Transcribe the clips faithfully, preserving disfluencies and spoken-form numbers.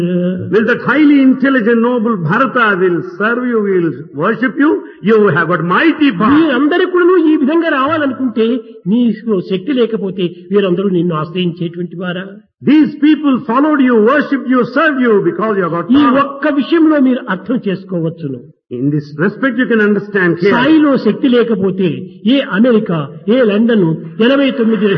Will that highly intelligent, noble Bharata will serve you, will worship you? You have got mighty power. వీరందరూ కూడా ఈ విధంగా రావాలనుకుంటే నీకు శక్తి లేకపోతే వీరందరూ నిన్ను ఆశ్రయించేటువంటి వారా? These people followed you, worshipped you, served you because you have got ఈ power. ఒక్క విషయంలో మీరు అర్థం చేసుకోవచ్చును. In this respect you can understand here. స్థాయిలో శక్తి లేకపోతే ఏ అమెరికా, ఏ లండన్ ఎనభై తొమ్మిది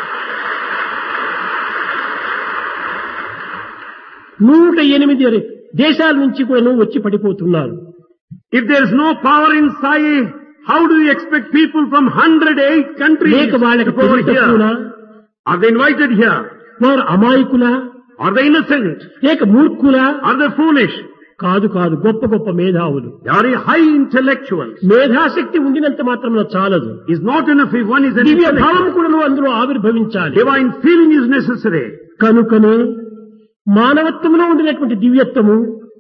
నూట ఎనిమిది దేశాల నుంచి కూడా వచ్చి పడిపోతున్నారు. If there is no power in Sai, how do you expect people from one hundred eight countries లేక వాళ్ళకి to go తెలివితక్కువనా? here? Are they invited here? వారు అమాయకులా? Are they innocent? లేక మూర్ఖులా? Are they foolish? కాదు కాదు, గొప్ప గొప్ప మేధావులు. They are high intellectuals. మేధాశక్తి ఉండినంత మాత్రం చాలదు. Is not enough if one is an దివ్య భావం intellectual. కూడా అందులో ఆవిర్భవించాలి. Divine feeling is necessary. కనుకనే మానవత్వంలో ఉండినటువంటి దివ్యత్వము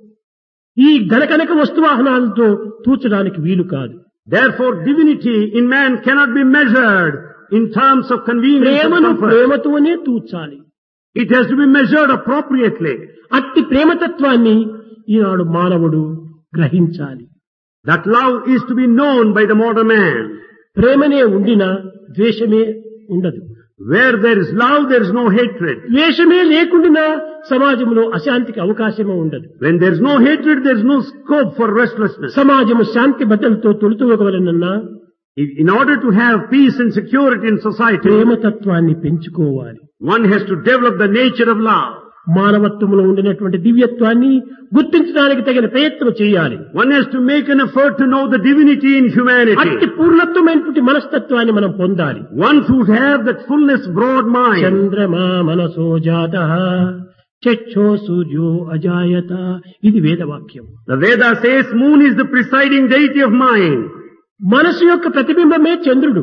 ఈ గణకనక వస్తువాహనాలతో తూచడానికి వీలు కాదు. Therefore divinity in man cannot be measured in terms of convenience and ప్రేమను comfort. ప్రేమతోనే తూచాలి. It has to be measured appropriately. అట్టి ప్రేమతత్వాన్ని ఈనాడు మానవుడు గ్రహించాలి. That love is to be known by the modern man. ప్రేమనే ఉండినా ద్వేషమే ఉండదు. Where there is love, there is no hatred. ద్వేషమే లేకుండా సమాజంలో అశాంతికి అవకాశమే ఉండదు. When there is no hatred, there is no scope for restlessness. సమాజము శాంతి భద్రతతో తొలుతూగవలనన్నా In in order to have peace and security in society, ప్రేమతత్వాన్ని పెంచుకోవాలి. one has to develop the nature of love. మానవత్వంలో ఉండినటువంటి దివ్యత్వాన్ని గుర్తించడానికి తగిన ప్రయత్నం చేయాలి. One has to make an effort to know the divinity in అట్టి humanity. పూర్ణత్వమైనటువంటి మనస్తత్వాన్ని మనం పొందాలి. One should have that fullness, broad mind. చంద్రమా మనసో జాతః చక్షో సూర్యో అజాయత, ఇది వేదవాక్యం. The Veda says moon is the presiding deity of mind. మనసు యొక్క ప్రతిబింబమే చంద్రుడు.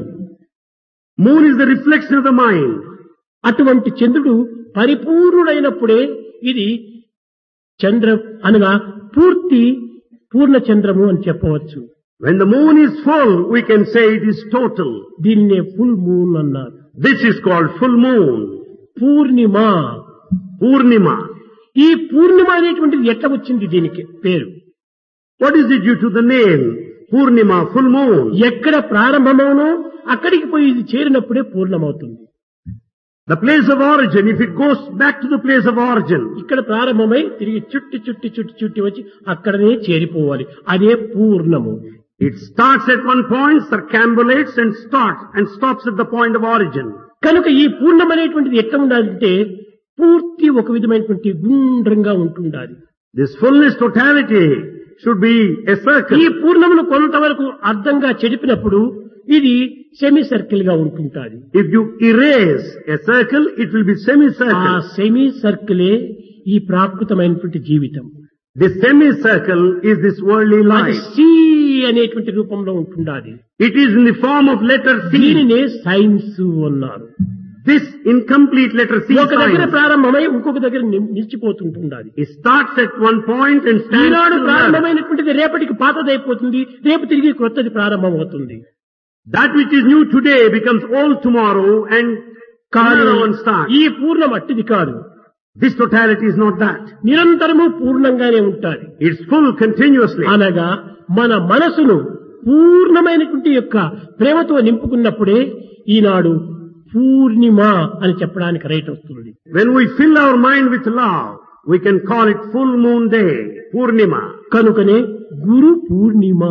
Moon is the reflection of the mind. అటువంటి చంద్రుడు పరిపూర్ణుడైనప్పుడే ఇది చంద్ర అనగా పూర్తి పూర్ణ చంద్రము అని చెప్పవచ్చు. When the moon is full, we can say it is total. దీన్నే ఫుల్ మూన్ అన్నారు. This is called full moon. Purnima. Purnima. ఈ పూర్ణిమ అనేటువంటిది ఎట్లా వచ్చింది దీనికి పేరు? What is it due to the name? Purnima, full moon. ఎక్కడ ప్రారంభమవునో అక్కడికి పోయి ఇది చేరినప్పుడే పూర్ణమవుతుంది. The place of origin, if it goes back to the place of origin, ఇక్కడ ప్రారంభమై తిరిగి చుట్టి చుట్టి చుట్టి చుట్టి వచ్చి అక్కడనే చేరిపోవాలి. అదే పూర్ణము. it starts at one point, circambulates and starts and stops at the point of origin. కనుక ఈ పూర్ణం అనేటువంటిది ఎట్లా ఉండాలంటే పూర్తి ఒక విధమైనటువంటి గుండ్రంగా ఉంటుండాలి. This fullness, totality should be a circle. ఈ పూర్ణమును కొంతవరకు అర్థంగా చెడిపినప్పుడు ఇది సెమీ సర్కిల్ గా ఉంటుంటాది. If you erase a circle, it will be ఆ semicircle. సెమీ సర్కిలే ఈ ప్రాకృతమైనటువంటి జీవితం. This semicircle is this worldly అది life. సి అనేటువంటి రూపంలో ఉంటుండాది. It is in the form of letter C. దీనినే సైన్స్ అన్నారు. This incomplete letter C ఒక దగ్గర sign. ప్రారంభమై ఇంకొక దగ్గర ని- నిలిచిపోతుంటుండాది. It starts at one point and stands Eenadu to another. ప్రారంభమైనటువంటిది రేపటికి పాతదైపోతుంది, రేపు తిరిగి కొత్తది ప్రారంభం అవుతుంది. That which is new today becomes old tomorrow and కానీ another one starts. ఈ పూర్ణం అట్టిది కాదు. This totality is not that. నిరంతరము పూర్ణంగానే ఉంటాది. It's full continuously. అనగా మన మనసును పూర్ణమైనటువంటి యొక్క ప్రేమతో నింపుకున్నప్పుడే ఈనాడు పూర్ణిమ అని చెప్పడానికి రైట్ వస్తుంది. When we fill our mind with love, we can call it full moon day, Purnima. కనుకనే Guru Purnima.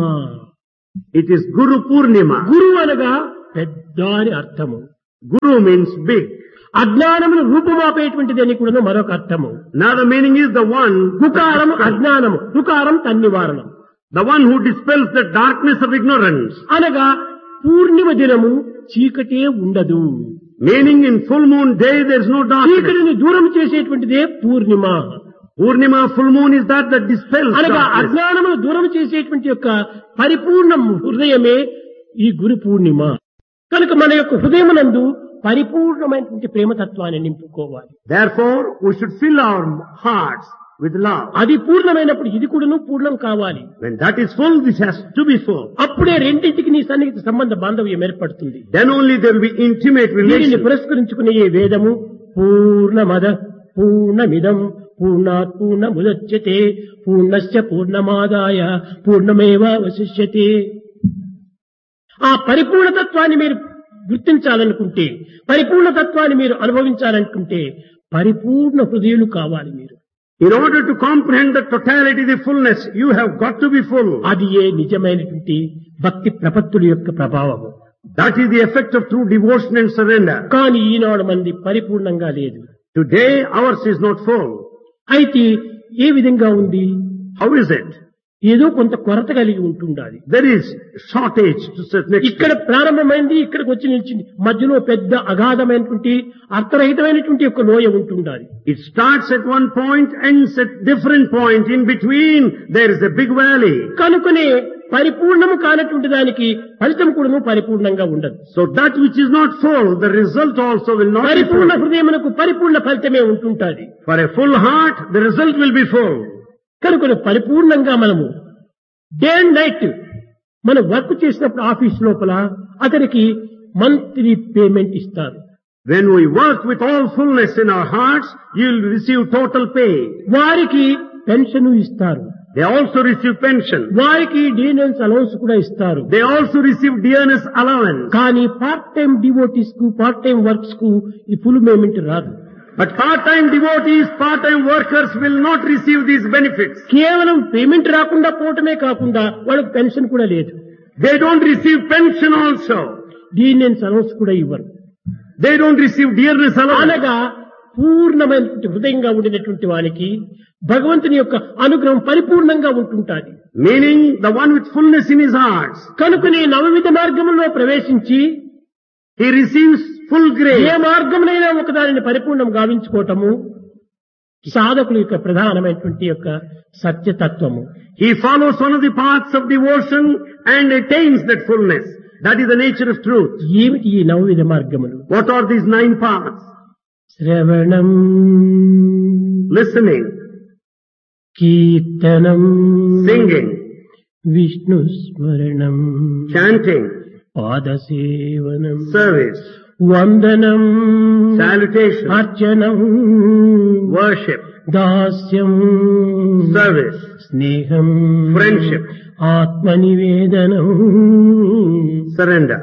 It is Guru Purnima. గురు అనగా పెద్ద అని అర్థము. Guru means big. అజ్ఞానమును రూపుమాపేటువంటిది అని కూడా మరొక అర్థము. Now the meaning is the one, రుకారం అజ్ఞానము, రుకారం తన్నివారణం the one who dispels the darkness of ignorance. అనగా పూర్ణిమ దినము చీకటే ఉండదు. Meaning in full moon day there is no darkness. చీకటిని దూరం చేసేటువంటిదే పూర్ణిమ. Purnima, full moon is that that dispels అనగా darkness. అజ్ఞానమును దూరం చేసేటువంటి యొక్క పరిపూర్ణ హృదయమే ఈ గురు పూర్ణిమ. కనుక మన యొక్క హృదయమునందు పరిపూర్ణమైనటువంటి ప్రేమతత్వాన్ని నింపుకోవాలి. Therefore, we should fill our hearts with love. అది పూర్ణమైనప్పుడు ఇది కూడాను పూర్ణం కావాలి. When that is full, this has to be full. అప్పుడే రెండింటికి నీ సన్నిహిత సంబంధ బాంధవ్యం ఏర్పడుతుంది. Then only there will be intimate దీనిని relation. పురస్కరించుకునే ఈ వేదము పూర్ణమద పూర్ణమిదం పూర్ణాత్ పూర్ణముదచ్యతే పూర్ణస్య పూర్ణమాదాయ పూర్ణమేవావశిష్యతే. ఆ పరిపూర్ణతత్వాన్ని మీరు గుర్తించాలనుకుంటే, పరిపూర్ణతత్వాన్ని మీరు అనుభవించాలనుకుంటే పరిపూర్ణ హృదయులు కావాలి మీరు. In order to comprehend the totality, the fullness, you have got to be full. అది ఏ నిజమైనటువంటి భక్తి ప్రపత్తుల యొక్క ప్రభావము. That is the effect of true devotion and surrender. కానీ ఈనాడు మంది పరిపూర్ణంగా లేదు. Today ours is not full. అయితే ఏ విధంగా ఉంది? How is it? ఏదో కొంత కొరత కలిగి ఉంటుండాలి. There is shortage to certain extent. ఇక్కడ ప్రారంభమైంది, ఇక్కడికి వచ్చి నిలిచింది, మధ్యలో పెద్ద అగాధమైనటువంటి అర్థరహితమైనటువంటి ఒక లోయ ఉంటుండాలి. It starts at one point, ends at different point. In between there is a big valley. కనుకనే పరిపూర్ణము కానటువంటి దానికి ఫలితం కూడా పరిపూర్ణంగా ఉండదు. So that which is not full, the result also will not be పరిపూర్ణ full. హృదయమునకు పరిపూర్ణ ఫలితమే ఉంటుంటాది. For a full heart, the result will be full. కనుక పరిపూర్ణంగా మనము డే అండ్ నైట్ మనం వర్క్ చేసినప్పుడు ఆఫీస్ లోపల అతనికి మంత్లీ పేమెంట్ ఇస్తారు. When we work with all fullness in our hearts, you will receive total pay. వారికి పెన్షన్ ఇస్తారు. They also receive pension. వారికి డిఎన్ఎస్ అలౌన్స్ కూడా ఇస్తారు. They also receive dearness allowance. కానీ పార్ట్ టైం డివోటీస్ కు part time works కు ఈ full payment రాదు. But part-time devotees, part-time workers will not receive these benefits. కేవలం పేమెంట్ రాకుండా పోవటమే కాకుండా వాళ్ళకి పెన్షన్ కూడా లేదు. They don't receive pension also. DNS allowance కూడా ఇవ్వరు. They don't receive dearness allowance. అనగా పూర్ణమైనటువంటి హృదయంగా ఉండినటువంటి వానికి భగవంతుని యొక్క అనుగ్రహం పరిపూర్ణంగా ఉంటుంటాది. Meaning the one with fullness in his heart. కనుకనే నవవిధ మార్గంలో ప్రవేశించి He receives full grace. ఏ మార్గంలో ఒకదానిని పరిపూర్ణం గావించుకోవటము సాధకుల యొక్క ప్రధానమైనటువంటి యొక్క సత్యతత్వము. He follows one of the paths of devotion and attains that fullness. That is the nature of truth. ఏమిటి ఈ నవవిధ మార్గములు? What are these nine paths? శ్రవణం, Listening, కీర్తనం, singing, విష్ణు స్మరణం, chanting, పాదసేవనం, service, వందనం, salutation, అర్చనం, worship, దాస్యం, service, స్నేహం, friendship, ఆత్మనివేదనం, surrender.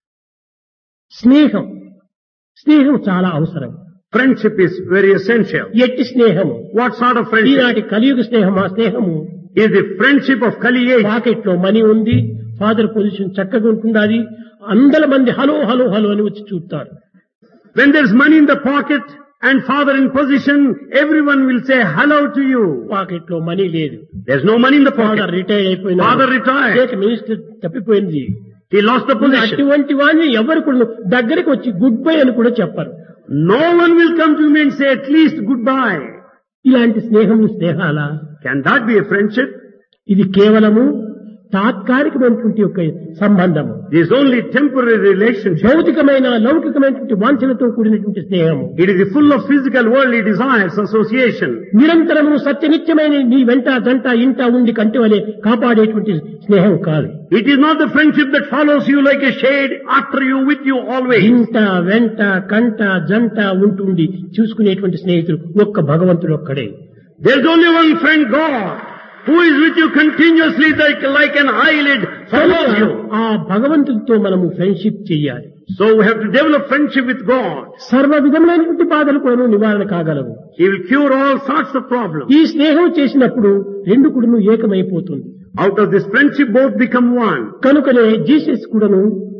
స్నేహం స్నేహం చాలా అవసరం. Friendship is very essential. ఎట్టి స్నేహము? What sort of friendship? ఈనాటి కలియుగ స్నేహం. ఆ స్నేహము Is the friendship of Kali age. Pocket లో మనీ ఉంది, ఫాదర్ పొజిషన్ చక్కగా ఉంటుండాలి, అందల మంది హలో హలో హలో అని వచ్చి చూస్తారు. When there is money in the pocket and father in position, everyone will say hello to you. Pocket లో money లేదు, There is no money in the father pocket. Retire అయిపోయినా, Father retired. Minister తప్పిపోయింది. He lost the position. అటువంటి వాడిని ఎవరు కూడా దగ్గరికి వచ్చి గుడ్ బై అని కూడా చెప్పరు. No one will come to me and say at least goodbye. ఇలాంటి స్నేహం స్నేహాలా? Can that be a friendship? ఇది కేవలము తాత్కాలికమైనటువంటి ఒక సంబంధము. It is only temporary relationship. భౌతికమైన లౌకికమైనటువంటి వాంఛలతో కూడినటువంటి స్నేహము. It is full of physical worldly desires, association. నిరంతరము సత్యనిత్యమైన నీ వెంట జంట ఇంట ఉండి కంటి వలె కాపాడేటువంటి స్నేహం కాదు. It is not the friendship that follows you like a shade after you, with you always. ఇంట వెంట కంట జంట ఉంటుండి చూసుకునేటువంటి స్నేహితుడు ఒక్క భగవంతుడు ఒక్కడే. There is only one friend, God, who is with you continuously like, like an eyelid follows you. ఆ భగవంతుడితో మనము ఫ్రెండ్షిప్ చెయ్యాలి. So we have to develop friendship with God. సర్వ విధములైనటువంటి బాధలు కూడా నివారణ కాగలవు. He will cure all sorts of problems. ఈ స్నేహం చేసినప్పుడు రెండు కూడాను ఏకమైపోతుంది. Out of this friendship both become one. కనుకనే జీసస్ కూడాను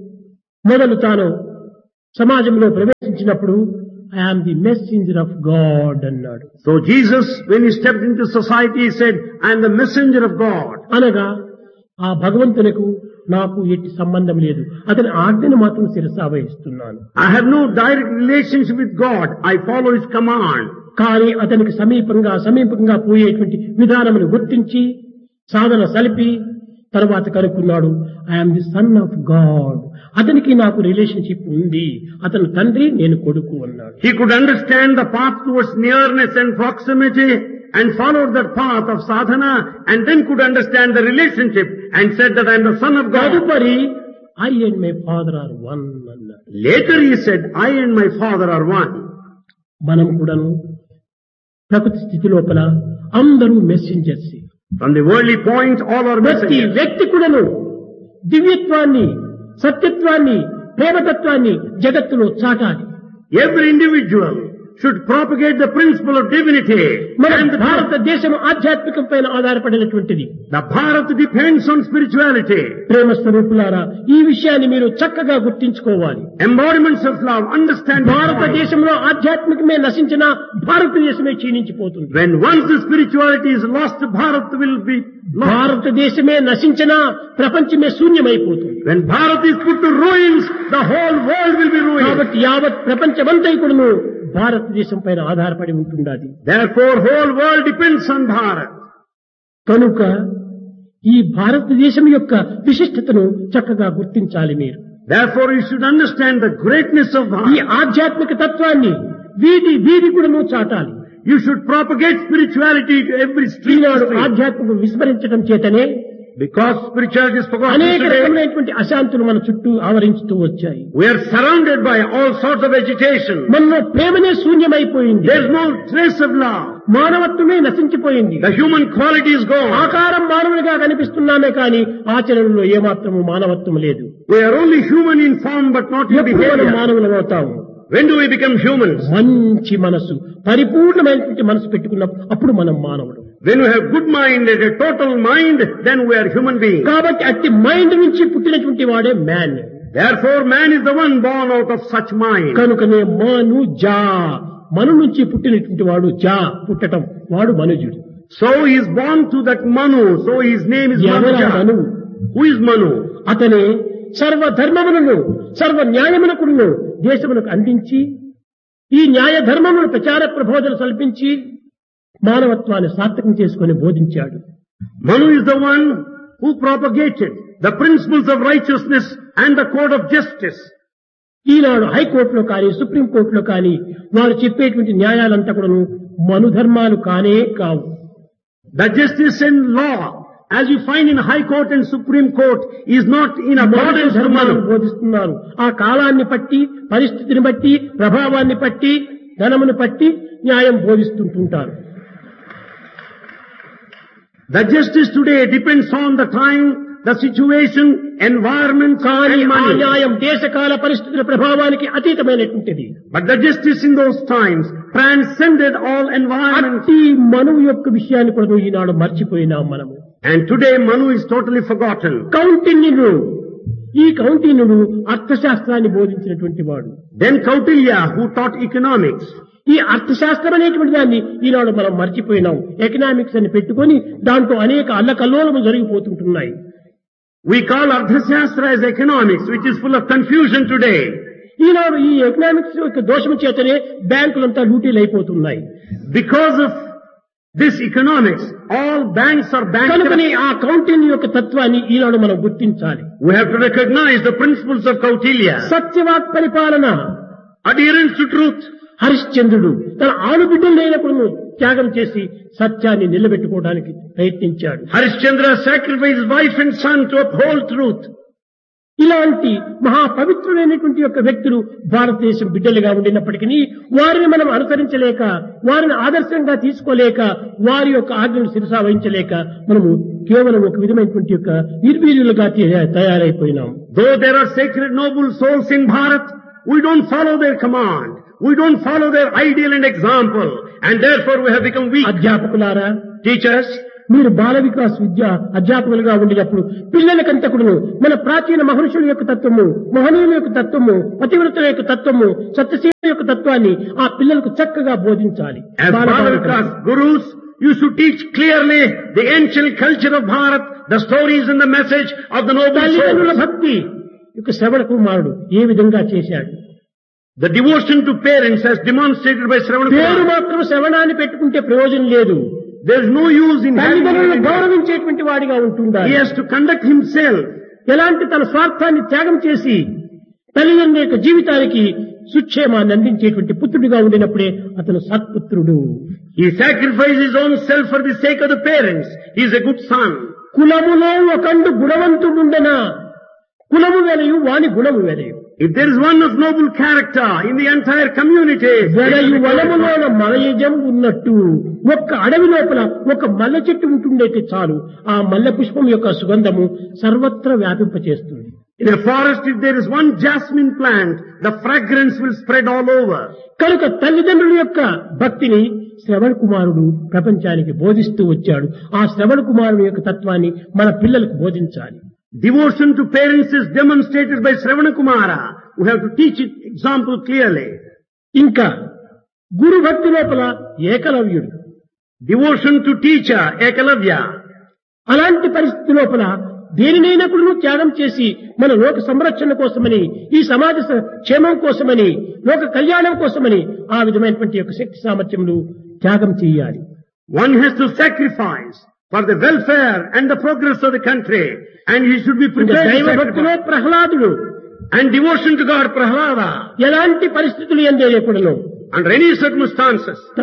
మొదలు తాను సమాజంలో ప్రవేశించినప్పుడు I am the messenger of God అన్నాడు. So Jesus, when he stepped into society, he said, I am the messenger of God. అనగా ఆ భగవంతునికి నాకు ఎట్టి సంబంధం లేదు, అతని ఆజ్ఞను మాత్రం శిరసా వహిస్తున్నాను. I have no direct relationship with God. I follow his command. కానీ అతనికి సమీపంగా సమీపంగా పోయేటువంటి విధానమును గుర్తించి సాధన సలిపి తర్వాత కనుక్కున్నాడు, I'm the son of God, అతనికి నాకు రిలేషన్షిప్ ఉంది, అతను తండ్రి నేను కొడుకు అన్నాడు. He could understand the path towards nearness and proximity and followed that path of sadhana and then could understand the relationship and said that I am the son of God. తదుపరి I and my father are one అన్నాడు. Later he said, I and my father are one. మనం కూడాను ప్రకృతి స్థితి లోపల అందరూ messengers. From the worldly point, all are ప్రతి messengers. వ్యక్తి కూడాను దివ్యత్వాన్ని, సత్యత్వాన్ని, ప్రేమతత్వాన్ని జగత్తులో చాటాలి. Every individual should propagate the principle of divinity. మన And the, భారతదేశం ఆధ్యాత్మికం పైన ఆధారపడినటువంటిది. the Bharat depends on spirituality. ప్రేమ స్వరూపులారా, ఈ విషయాన్ని మీరు చక్కగా గుర్తించుకోవాలి. Embodiments of love, understand this point. భారతదేశంలో ఆధ్యాత్మికమే నశించిన భారతదేశమే క్షీణించిపోతుంది. When once the spirituality is lost, Bharat will be lost. భారతదేశమే నశించినా ప్రపంచమే శూన్యమైపోతుంది. When Bharat is put to ruins, the whole world will be ruined. కాబట్టి యావత్ ప్రపంచమంతా కూడాను భారతదేశం పైన ఆధారపడి ఉంటుండాలి. Therefore, whole world depends on Bharat. కనుక ఈ భారతదేశం యొక్క విశిష్టతను చక్కగా గుర్తించాలి మీరు. Therefore, you should understand the greatness of ఈ Bharat. ఆధ్యాత్మిక తత్వాన్ని వీధి వీధి కూడాను చాటాలి. You should propagate spirituality to every street. ఈనాడు ఆధ్యాత్మికం విస్మరించడం చేతనే Because spirituality is forgotten అనేక today, రకమైనటువంటి అశాంతులు మన చుట్టూ ఆవరించుతూ వచ్చాయి. we are surrounded by all sorts of agitation. మనలో ప్రేమనే శూన్యమైపోయింది. There is no trace of love. మానవత్వమే నశించిపోయింది. The human quality is gone. ఆకారం మానవునిగా కనిపిస్తున్నామే కానీ ఆచరణలో ఏమాత్రము మానవత్వం లేదు. We are only human in form but not in ఎప్పుడు మనం behavior. మానవులం అవుతాము? When do we become humans? మంచి మనసు, పరిపూర్ణమైనటువంటి మనసు పెట్టుకున్నప్పుడు అప్పుడు మనం మానవుడు. When we have good mind and a total mind, then we are human beings. కాబట్టి అట్టి మైండ్ నుంచి పుట్టినటువంటి వాడే man. Therefore, man is the one born out of such mind. కనుకనే మను జా, మను నుంచి పుట్టినటువంటి వాడు జా పుట్టటం, వాడు మనుజుడు. So he is born to that Manu. So his name is ఎవరా Manu. మనువు? Who is Manu? అతనే సర్వ ధర్మములను సర్వ న్యాయమునకును దేశమునకు అందించి ఈ న్యాయ ధర్మమును ప్రచార ప్రబోధన కల్పించి మానవత్వాన్ని సార్థకం చేసుకొని బోధించాడు. Manu is the one who propagated the principles of righteousness and the code of justice. ఈనాడు హైకోర్టులో కానీ సుప్రీంకోర్టులో కానీ వారు చెప్పేటువంటి న్యాయాలంతా కూడాను మనుధర్మాలు కానే కావు. The justice and law, as you find in High Court and Supreme Court, is not in accordance to ధర్మాలను Manu. బోధిస్తున్నారు. ఆ కాలాన్ని బట్టి, పరిస్థితిని బట్టి, ప్రభావాన్ని బట్టి, ధనమును బట్టి న్యాయం బోధిస్తుంటుంటారు. The justice today depends on the time, the situation, environment, కానీ and ఆ money. న్యాయం దేశకాల పరిస్థితుల ప్రభావానికి అతీతమైనటువంటిది. But the justice in those times transcended all environments. అట్టి మనువు యొక్క విషయాన్ని కూడా ఈనాడు మర్చిపోయినాం మనము. And today Manu is totally forgotten. కౌంటిన్యుడు, ఈ కౌంటిన్యుడు అర్థశాస్త్రాన్ని బోధించినటువంటి వాడు. Then Kautilya, who taught economics. ఈ అర్థశాస్త్రం అనేటువంటి దాన్ని ఈనాడు మనం మర్చిపోయినాం. ఎకనామిక్స్ అని పెట్టుకొని దాంట్లో అనేక అల్లకల్లోలము జరిగిపోతుంటున్నాయి. We call Ardhashastra as economics, which is full of confusion today. ఈనాడు ఈ ఎకనామిక్స్ యొక్క దోషము చేతనే బ్యాంకులంతా లూటీలు అయిపోతున్నాయి. Because of this economics, all banks are కనుకని bankrupt. ఆ కౌంటిన్యు యొక్క తత్వాన్ని ఈనాడు మనం గుర్తించాలి. We have to recognize the principles of Kautilya. సత్యవాక్ పరిపాలన, Adherence to truth. హరిశ్చంద్రుడు తన ఆలుబిడ్డలు లేనప్పుడు త్యాగం చేసి సత్యాన్ని నిలబెట్టుకోవడానికి ప్రయత్నించాడు. Harishchandra sacrificed wife and son to uphold truth. ఇలాంటి మహా పవిత్రులైనటువంటి యొక్క వ్యక్తులు భారతదేశం బిడ్డలుగా ఉండినప్పటికీ వారిని మనం అనుసరించలేక, వారిని ఆదర్శంగా తీసుకోలేక, వారి యొక్క ఆజ్ఞను శిరసా వహించలేక మనము కేవలం ఒక విధమైనటువంటి యొక్క నిర్వీర్యులుగా తయారైపోయినాం. Though there are sacred noble souls in Bharat, we don't follow their command. We don't follow their ideal and example. And therefore we have become weak. అధ్యాపకులారా, Teachers, మీరు బాల వికాస్ విద్య అధ్యాపకులుగా ఉండినప్పుడు పిల్లలకంతకుడు మన ప్రాచీన మహర్షుల యొక్క తత్వము, మహనీయుల యొక్క తత్వము, పతివ్రతుల యొక్క తత్వము, సత్యశీల యొక్క తత్వాన్ని ఆ పిల్లలకు చక్కగా బోధించాలి. as బాల బాలికలకు. Bhagavatas gurus, you should teach clearly the ancient culture of Bharat, the stories and the message of the noble తల్లిదండ్రుల souls. భక్తి యొక్క శ్రవణ కుమారుడు ఏ విధంగా చేశాడు? The devotion to parents as demonstrated by Shravana పేరు Kumar. మాత్రం శ్రవణాన్ని పెట్టుకుంటే ప్రయోజనం లేదు. There is no use in having తల్లిదండ్రులను it. గౌరవించేటువంటి వాడిగా ఉంటుండాలి. He has to conduct himself. ఎలాంటి తన స్వార్థాన్ని త్యాగం చేసి తల్లిదండ్రుల యొక్క జీవితానికి సుక్షేమాన్ని అందించేటువంటి పుత్రుడిగా ఉండినప్పుడే అతను సత్పుత్రుడు. He sacrificed his own self for the sake of the parents. He is a good son. కులములో ఒకండు గుణవంతుడుండెనా కులము వెలయు వాని గుణము వెలయు. If there is one of noble character in the entire community, వెరయు వనములోన మలయజం ఉన్నట్టు ఒక్క అడవి లోపల ఒక మల్లె చెట్టు ఉంటుండేటే చాలు ఆ మల్లె పుష్పం యొక్క సుగంధము సర్వత్రా వ్యాపింపచేస్తుంది. in a forest, if there is one jasmine plant, the fragrance will spread all over. కనుక తల్లిదండ్రుల యొక్క భక్తిని శ్రవణ కుమారుడు ప్రపంచానికి బోధిస్తూ వచ్చాడు. ఆ శ్రవణ కుమారుడు యొక్క తత్వాన్ని మన పిల్లలకు బోధించాలి. Devotion to parents is demonstrated by Sravana Kumara. We have to teach it example clearly. ఇంకా గురు భక్తి లోపల ఏకలవ్యుడు. Devotion to teacher, Ekalavya. అలాంటి పరిస్థితి లోపల దేనినైనా కూడా త్యాగం చేసి మన లోక సంరక్షణ కోసమని, ఈ సమాజ క్షేమం కోసమని, లోక కళ్యాణం కోసమని ఆ విధమైనటువంటి యొక్క శక్తి సామర్థ్యములు త్యాగం చేయాలి. One has to sacrifice for the welfare and the progress of the country, and he should be prepared దైవ to భక్తిలో sacrifice. ప్రహ్లాదుడు And devotion to God, Prahlada, ఎలాంటి పరిస్థితులు ఎందే కూడాను under any circumstances,